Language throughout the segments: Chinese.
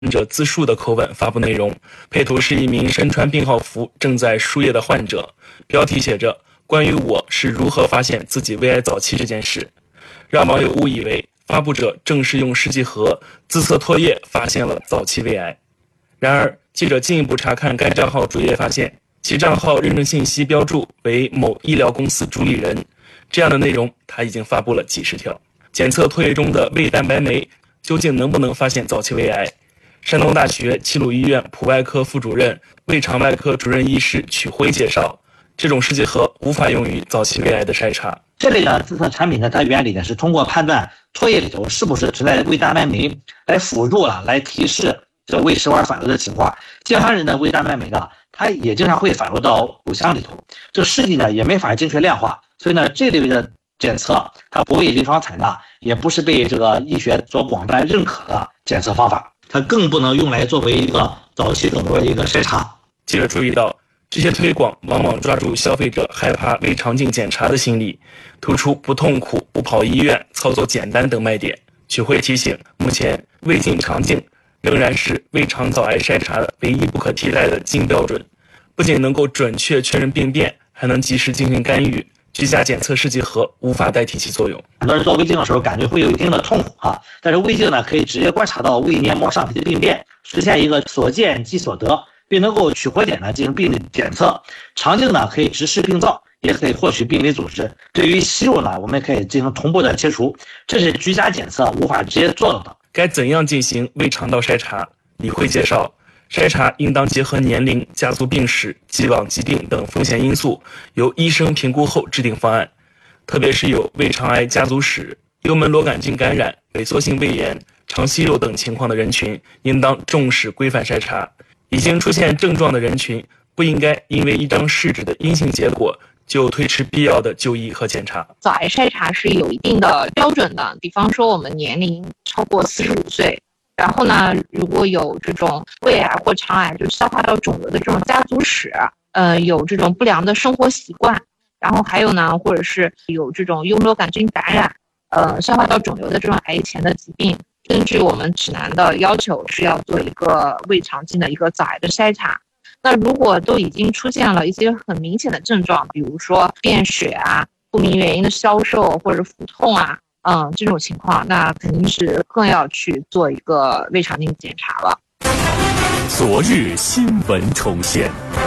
者自述的口吻发布内容，配图是一名身穿病号服正在输液的患者，标题写着关于我是如何发现自己胃癌早期这件事，让网友误以为发布者正是用试剂盒自测唾液发现了早期胃癌。然而记者进一步查看该账号主页，发现其账号认证信息标注为某医疗公司主理人，这样的内容他已经发布了几十条。检测唾液中的胃蛋白酶究竟能不能发现早期胃癌？山东大学齐鲁医院普外科副主任、胃肠外科主任医师曲辉介绍，这种试剂盒无法用于早期胃癌的筛查。 这类的自测产品呢，它原理呢是通过判断唾液里头是不是存在胃蛋白酶，来辅助来提示这胃食管反流的情况。健康人的胃蛋白酶呢，它也经常会反流到口腔里头，这试剂呢也没法精确量化，所以呢这类的检测它不为临床采纳，也不是被这个医学所广泛认可的检测方法，它更不能用来作为一个早期肿瘤的一个筛查。 记者注意到，这些推广往往抓住消费者害怕胃肠镜检查的心理，突出不痛苦、不跑医院、操作简单等卖点。曲辉提醒，目前胃镜、肠镜仍然是胃肠早癌筛查的唯一不可替代的金标准，不仅能够准确确认病变，还能及时进行干预。居家检测试剂盒无法代替其作用。 很多人做胃镜的时候感觉会有一定的痛苦但是胃镜呢可以直接观察到胃黏膜上皮的病变，实现一个所见即所得，并能够取活点呢进行病理检测。肠镜呢可以直视病灶，也可以获取病理组织。对于息肉呢，我们可以进行同步的切除，这是居家检测无法直接做到的。 该怎样进行胃肠道筛查？李辉介绍，筛查应当结合年龄、家族病史、既往疾病等风险因素，由医生评估后制定方案。特别是有胃肠癌家族史、幽门螺杆菌感染、萎缩性胃炎、肠息肉等情况的人群，应当重视规范筛查。已经出现症状的人群，不应该因为一张试纸的阴性结果就推迟必要的就医和检查。 早癌筛查是有一定的标准的，比方说我们年龄超过45岁，然后呢，如果有这种胃癌或肠癌，就是消化道肿瘤的这种家族史，有这种不良的生活习惯，然后还有呢，或者是有这种幽门螺杆菌感染，消化道肿瘤的这种癌前的疾病，根据我们指南的要求是要做一个胃肠镜的一个早癌的筛查。那如果都已经出现了一些很明显的症状，比如说便血不明原因的消瘦或者腹痛这种情况，那肯定是更要去做一个胃肠镜检查了。 昨日新闻重现，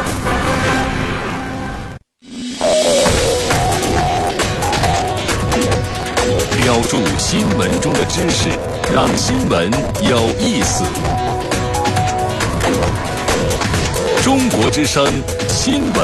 标注新闻中的知识，让新闻有意思。中国之声新闻